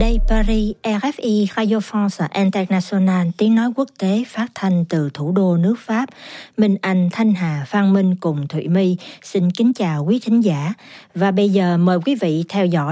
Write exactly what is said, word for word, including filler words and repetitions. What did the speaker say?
Đây Paris, rờ ép i Radio France International, tiếng nói quốc tế phát thanh từ thủ đô nước Pháp. Minh Anh, Thanh Hà, Phan Minh cùng Thụy My xin kính chào quý thính giả. Và bây giờ mời quý vị theo dõi